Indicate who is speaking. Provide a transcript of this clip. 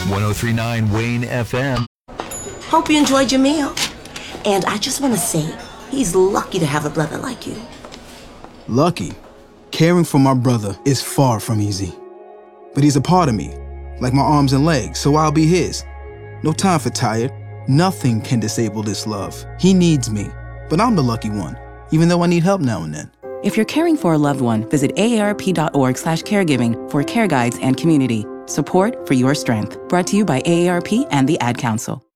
Speaker 1: 1039 Wayne FM.
Speaker 2: Hope you enjoyed your meal. And I just want to say, he's lucky to have a brother like you.
Speaker 3: Lucky? Caring for my brother is far from easy. But he's a part of me, like my arms and legs, so I'll be his. No time for tired. Nothing can disable this love. He needs me, but I'm the lucky one, even though I need help now and then.
Speaker 4: If you're caring for a loved one, visit aarp.org/caregiving for care guides and community. Support for your strength. Brought to you by AARP and the Ad Council.